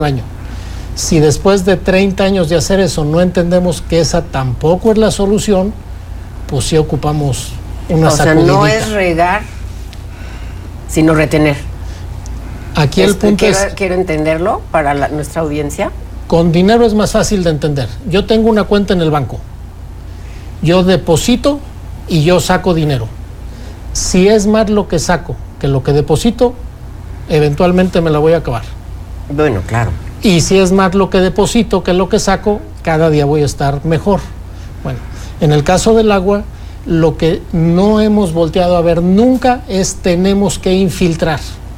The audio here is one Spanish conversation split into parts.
año. Si después de 30 años de hacer eso no entendemos que esa tampoco es la solución, pues sí ocupamos una sacudidita. O sea, no es regar, sino retener. Aquí el punto quiero entenderlo para nuestra audiencia. Con dinero es más fácil de entender. Yo tengo una cuenta en el banco. Yo deposito y yo saco dinero. Si es más lo que saco que lo que deposito, eventualmente me la voy a acabar. Bueno, claro. Y si es más lo que deposito que lo que saco, cada día voy a estar mejor. Bueno, en el caso del agua, lo que no hemos volteado a ver nunca es tenemos que infiltrar.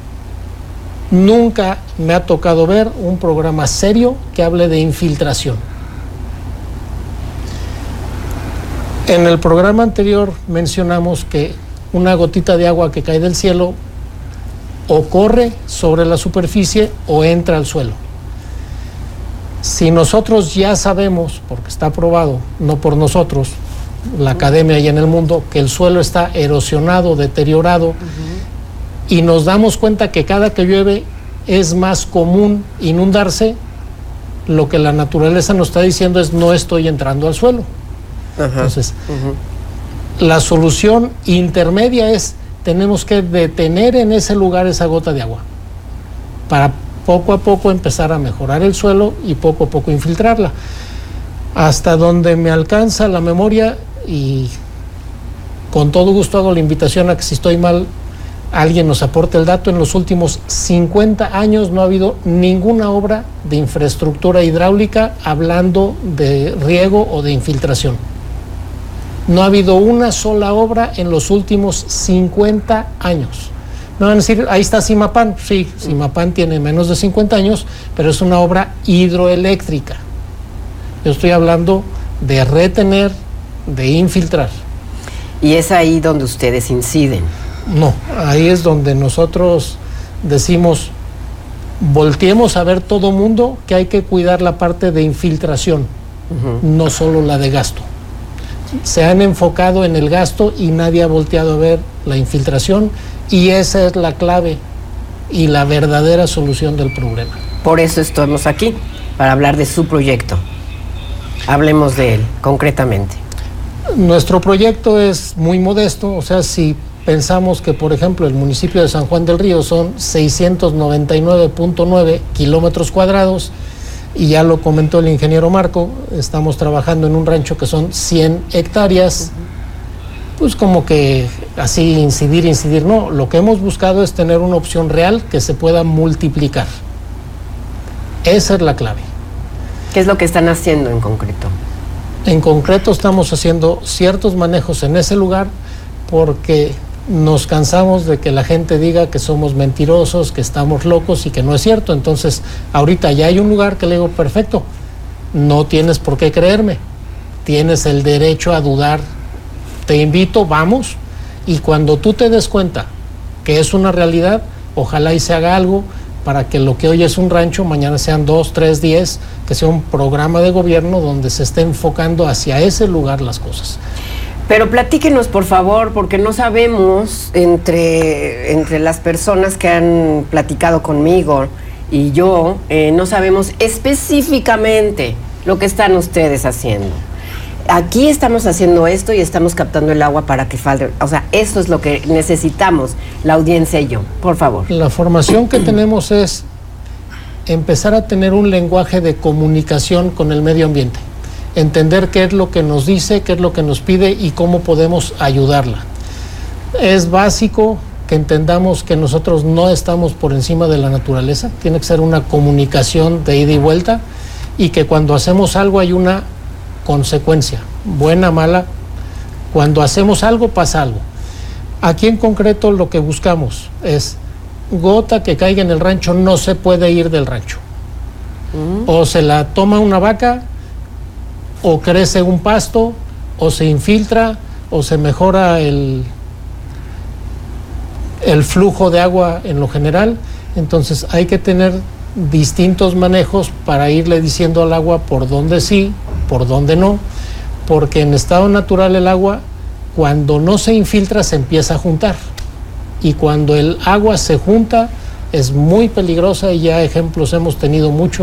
Nunca me ha tocado ver un programa serio que hable de infiltración. En el programa anterior mencionamos que una gotita de agua que cae del cielo o corre sobre la superficie o entra al suelo. Si nosotros ya sabemos, porque está probado, no por nosotros, la academia y en el mundo, que el suelo está erosionado, deteriorado, y nos damos cuenta que cada que llueve es más común inundarse, lo que la naturaleza nos está diciendo es no estoy entrando al suelo. Entonces, la solución intermedia es tenemos que detener en ese lugar esa gota de agua para poco a poco empezar a mejorar el suelo y poco a poco infiltrarla. Hasta donde me alcanza la memoria, y con todo gusto hago la invitación a que si estoy mal, alguien nos aporte el dato, en los últimos 50 años no ha habido ninguna obra de infraestructura hidráulica hablando de riego o de infiltración. No ha habido una sola obra en los últimos 50 años. Me van a decir, ahí está Zimapán. Sí, Zimapán tiene menos de 50 años, pero es una obra hidroeléctrica. Yo estoy hablando de retener, de infiltrar. Y es ahí donde ustedes inciden. No, ahí es donde nosotros decimos, volteemos a ver todo mundo que hay que cuidar la parte de infiltración, no solo la de gasto. Se han enfocado en el gasto y nadie ha volteado a ver la infiltración, y esa es la clave y la verdadera solución del problema. Por eso estamos aquí, para hablar de su proyecto. Hablemos de él, concretamente. Nuestro proyecto es muy modesto, o sea, si pensamos que, por ejemplo, el municipio de San Juan del Río son 699.9 kilómetros cuadrados, y ya lo comentó el ingeniero Marco, estamos trabajando en un rancho que son 100 hectáreas, pues como que así incidir, no, lo que hemos buscado es tener una opción real que se pueda multiplicar. Esa es la clave. ¿Qué es lo que están haciendo en concreto? En concreto estamos haciendo ciertos manejos en ese lugar porque nos cansamos de que la gente diga que somos mentirosos, que estamos locos y que no es cierto. Entonces, ahorita ya hay un lugar que le digo, perfecto, no tienes por qué creerme, tienes el derecho a dudar, te invito, vamos, y cuando tú te des cuenta que es una realidad, ojalá y se haga algo para que lo que hoy es un rancho, mañana sean 2, 3, 10, que sea un programa de gobierno donde se esté enfocando hacia ese lugar las cosas. Pero platíquenos, por favor, porque no sabemos, entre las personas que han platicado conmigo y yo, no sabemos específicamente lo que están ustedes haciendo. Aquí estamos haciendo esto y estamos captando el agua para que falte. O sea, eso es lo que necesitamos, la audiencia y yo, por favor. La formación que tenemos es empezar a tener un lenguaje de comunicación con el medio ambiente. Entender qué es lo que nos dice, qué es lo que nos pide y cómo podemos ayudarla. Es básico que entendamos que nosotros no estamos por encima de la naturaleza, tiene que ser una comunicación de ida y vuelta, y que cuando hacemos algo hay una consecuencia, buena, mala. Cuando hacemos algo pasa algo. Aquí en concreto lo que buscamos es gota que caiga en el rancho no se puede ir del rancho. O se la toma una vaca, o crece un pasto, o se infiltra, o se mejora el flujo de agua en lo general. Entonces hay que tener distintos manejos para irle diciendo al agua por dónde sí, por dónde no, porque en estado natural el agua, cuando no se infiltra, se empieza a juntar, y cuando el agua se junta es muy peligrosa y ya ejemplos hemos tenido muchos.